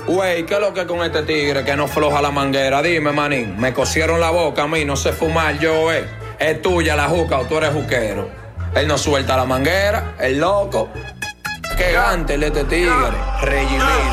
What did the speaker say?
Güey, ¿qué es lo que con este tigre que no floja la manguera? Dime, manín, me cosieron la boca a mí, no sé fumar yo, Es tuya la juca o tú eres juquero. Él no suelta la manguera, el loco. Qué gante este tigre, Reggie Miller.